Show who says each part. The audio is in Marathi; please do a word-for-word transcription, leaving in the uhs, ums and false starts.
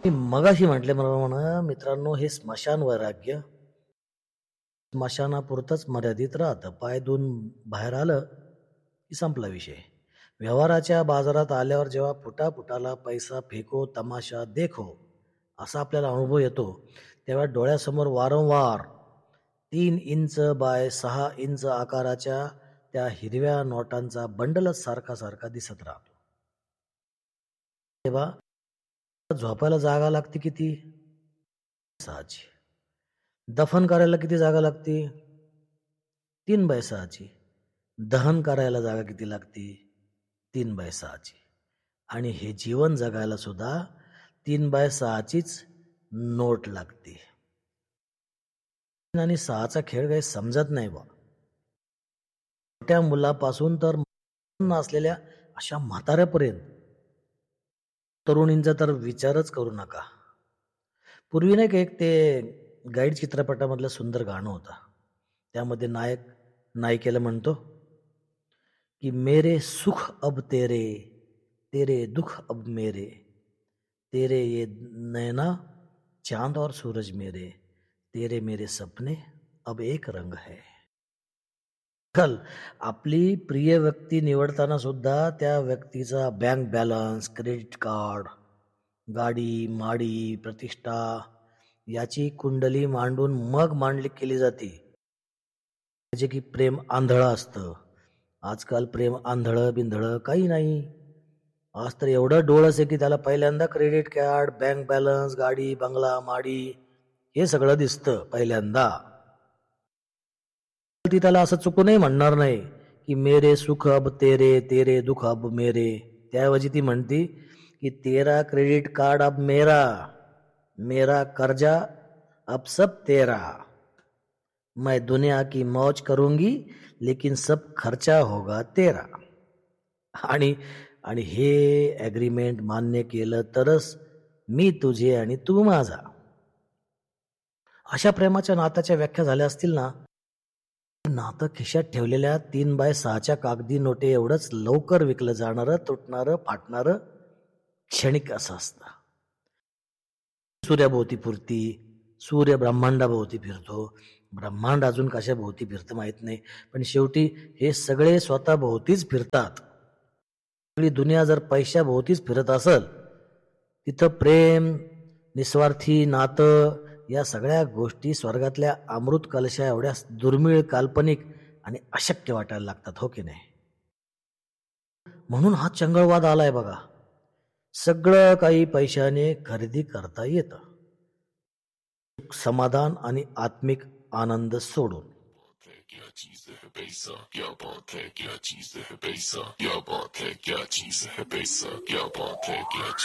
Speaker 1: मी मगाशी म्हटल्याप्रमाणे मित्रांनो, हे स्मशान वैराग्य स्मशानापुरतंच मर्यादित राहतं. पाय धुवून बाहेर आलं की संपला विषय. व्यवहाराच्या बाजारात आल्यावर जेव्हा फुटाफुटाला पैसा फेको तमाशा देखो असा आपल्याला अनुभव येतो, तेव्हा डोळ्यासमोर वारंवार तीन इंच बाय सहा इंच आकाराच्या त्या हिरव्या नोटांचा बंडलच सारखा सारखा दिसत राहतो. तेव्हा झोपायला जागा लागते किती? सहाची. दफन करायला किती जागा लागते? तीन बाय सहाची. दहन करायला जागा किती लागते? तीन बाय सहाची. आणि हे जीवन जगायला सुद्धा तीन बाय सहाचीच नोट लागते. आणि सहाचा खेळ काही समजत नाही बा. छोट्या मुलापासून तर असलेल्या अशा म्हाताऱ्यापर्यंत तरुणींचा तर विचारच करू नका. पूर्वी नाही का एक ते गाईड चित्रपटामधलं सुंदर गाणं होतं. त्यामध्ये नायक नायिकेला म्हणतो की मेरे सुख अब तेरे, तेरे दुख अब मेरे, तेरे ये नैना चांद और सूरज मेरे, तेरे मेरे सपने अब एक रंग है. कल आपली प्रिय व्यक्ती निवडताना सुद्धा त्या व्यक्तीचा बँक बॅलन्स, क्रेडिट कार्ड, गाडी, माडी, प्रतिष्ठा याची कुंडली मांडून मग मांडली केली जाते. जे की प्रेम आंधळं असतं. आजकाल प्रेम आंधळं बिंधळं काही नाही. आज तर एवढं डोळस आहे की त्याला पहिल्यांदा क्रेडिट कार्ड, बँक बॅलन्स, गाडी, बंगला, माडी हे सगळं दिसतं पहिल्यांदा. ती त्याला असं चुकूनही म्हणणार नाही की मेरे सुख अब तेरे, तेरे दुख अब मेरे. त्याऐवजी ती म्हणती कि तेरा क्रेडिट कार्ड अब मेरा, मेरा कर्जा अब सब तेरा, मैं दुनिया की मौज करूंगी लेकिन सब खर्चा होगा तेरा. आणि आणि हे ॲग्रीमेंट मान्य केलं तरच मी तुझे आणि तू माझा. अशा प्रेमाच्या नात्याच्या व्याख्या झाल्या असतील ना, नातं खिशात ठेवलेल्या तीन बाय सहाच्या कागदी नोटे एवढंच लवकर विकलं जाणारं, तुटणारं, फाटणारं, क्षणिक असं असतं. सूर्याभोवती फिरती, सूर्य ब्रह्मांडाभोवती फिरतो, ब्रह्मांड अजून कशा भोवती फिरतं माहित नाही, पण शेवटी हे सगळे स्वतः भोवतीच फिरतात. सगळी दुनिया जर पैशा भोवतीच फिरत असेल, तिथं प्रेम, निस्वार्थी नातं या सगळ्या गोष्टी स्वर्गातल्या अमृत कलशा एवढ्या दुर्मिळ, काल्पनिक आणि अशक्य वाटायला लागतात, हो की नाही? म्हणून हा चंगळवाद आलाय बघा. सगळं काही पैशाने खरेदी करता येतं, समाधान आणि आत्मिक आनंद सोडून.
Speaker 2: क्या चीज है पैसा, क्या बात है, क्या चीज है पैसा, क्या बात है, क्या चीज है पैसा, क्या बात है, क्या